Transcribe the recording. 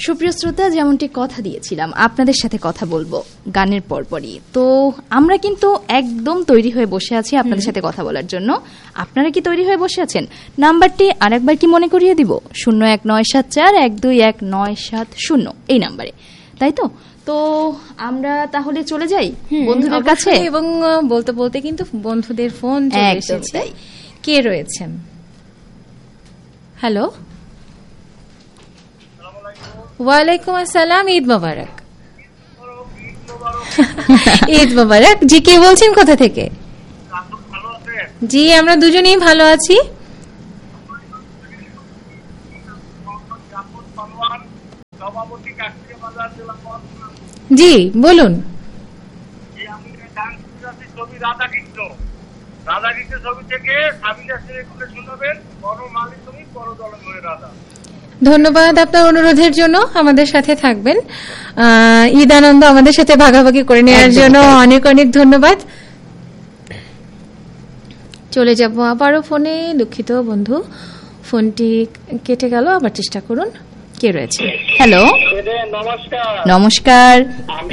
সুপ্রিয় শ্রোতা, যেমনটি কথা দিয়েছিলাম আপনাদের সাথে কথা বলবো গানের পরপরই, তো আমরা কিন্তু একদম তৈরি হয়ে বসে আছি আপনাদের সাথে কথা বলার জন্য। আপনারা কি তৈরি হয়ে বসে আছেন? নাম্বারটি আরেকবার কি মনে করিয়ে দিব, 0194121970 এই নাম্বারে, তাই তো? তো আমরা তাহলে চলে যাই বন্ধুদের কাছে, এবং বলতে বলতে কিন্তু বন্ধুদের ফোন চলে এসেছে। কে রয়েছেন? হ্যালো, ওয়ালাইকুম আসসালাম, ঈদ মোবারক। ঈদ মোবারক। জি, কে বলছেন, কোথা থেকে? জি, আমরা দুজনেই ভালো আছি। জি, বলুন। ধন্যবাদ আপনার অনুরোধের জন্য। আমাদের সাথে থাকবেন, ঈদ আনন্দ আমাদের সাথে ভাগাভাগি করে নেওয়ার জন্য অনেক অনেক ধন্যবাদ। চলে যাব আবারও ফোনে। দুঃখিত বন্ধু, ফোনটি কেটে গেল, আবার চেষ্টা করুন। কে রয়েছে? হ্যালো, নমস্কার।